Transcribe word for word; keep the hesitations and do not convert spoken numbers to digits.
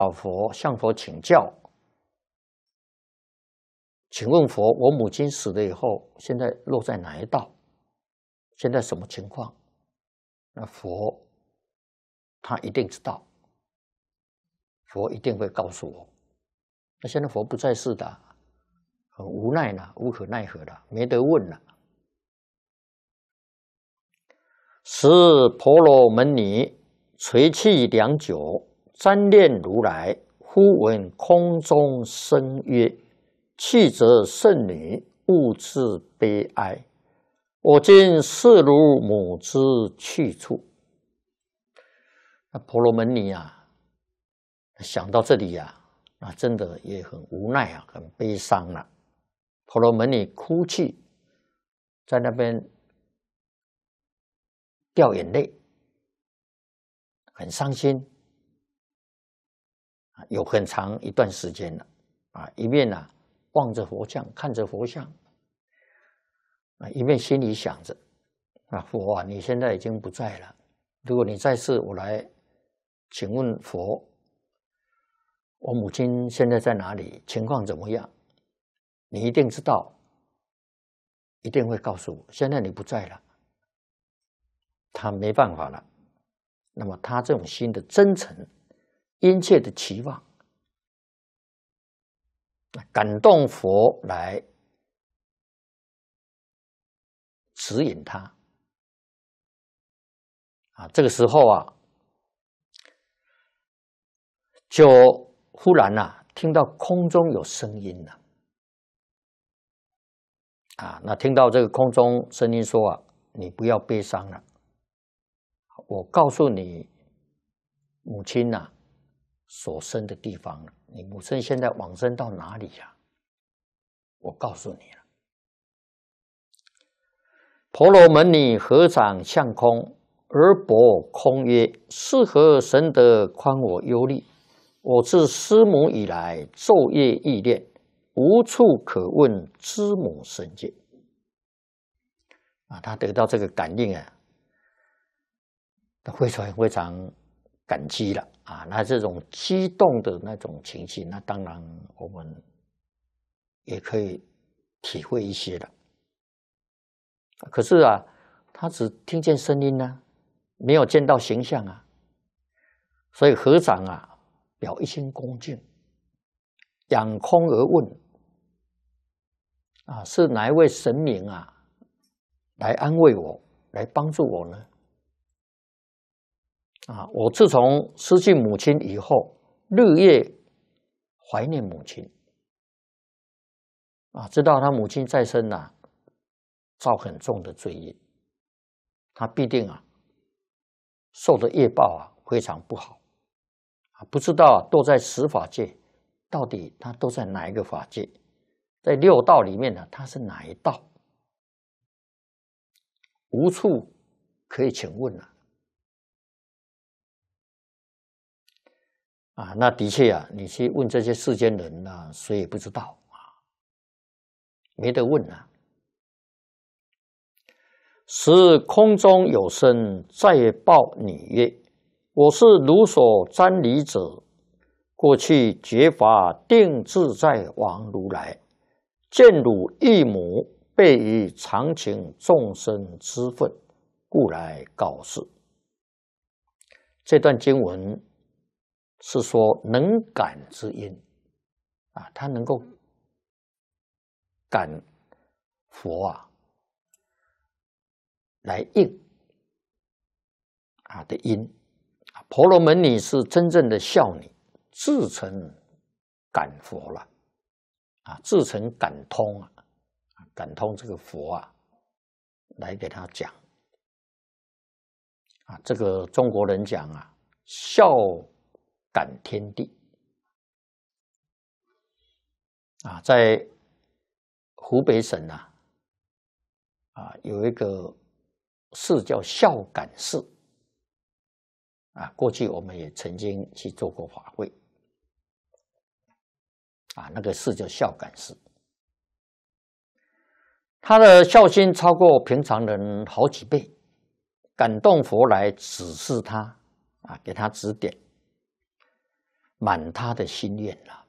老佛向佛请教，请问佛，我母亲死了以后，现在落在哪一道？现在什么情况？那佛他一定知道，佛一定会告诉我。那现在佛不在世的，很无奈了，无可奈何了，没得问了。时婆罗门女垂泣良久，瞻念如来，忽闻空中声曰：“弃则圣女，勿自悲哀。我今视如母之去处。”那婆罗门女啊，想到这里啊，那真的也很无奈啊，很悲伤了、啊。婆罗门女哭泣，在那边掉眼泪，很伤心，有很长一段时间了啊！一面啊望着佛像，看着佛像，啊，一面心里想着：啊，佛啊，你现在已经不在了。如果你在世，我来请问佛，我母亲现在在哪里？情况怎么样？你一定知道，一定会告诉我。现在你不在了。他没办法了，那么他这种心的真诚、殷切的期望，感动佛来指引他。啊，这个时候啊，就忽然啊，听到空中有声音了。啊，那听到这个空中声音说啊，你不要悲伤了。我告诉你，母亲呐、啊，所生的地方了。你母亲现在往生到哪里呀、啊？我告诉你了。婆罗门女合掌向空，而薄空曰：“是何神德宽我忧虑？我自师母以来，昼夜忆念，无处可问知母深见。”啊，他得到这个感应啊。非常非常感激了啊！那这种激动的那种情绪，那当然我们也可以体会一些了。可是啊，他只听见声音呢、啊，没有见到形象啊，所以合掌啊，表一心恭敬，仰空而问：啊，是哪一位神明啊，来安慰我，来帮助我呢？啊！我自从失去母亲以后，日夜怀念母亲。啊，知道他母亲在生啊，造很重的罪业，他必定啊受的业报啊非常不好。啊，不知道啊，都在十法界，到底他都在哪一个法界？在六道里面呢，他是哪一道？无处可以请问啊。啊，那的确啊，你去问这些世间人啊，谁也不知道啊，没得问啊。时空中有声再报女曰：“我是如所瞻礼者，过去觉法定自在王如来，见汝一母，备于常情众生之分，故来告示。”这段经文是说能感之因啊，他能够感佛啊来应啊的因。婆罗门女是真正的孝女，自成感佛了啊，自成感通啊，感通这个佛啊，来给他讲啊，这个中国人讲啊，孝感天地啊，在湖北省啊，啊有一个寺叫孝感寺啊，过去我们也曾经去做过法会啊，那个寺叫孝感寺，他的孝心超过平常人好几倍，感动佛来指示他啊，给他指点。 满他的心愿了。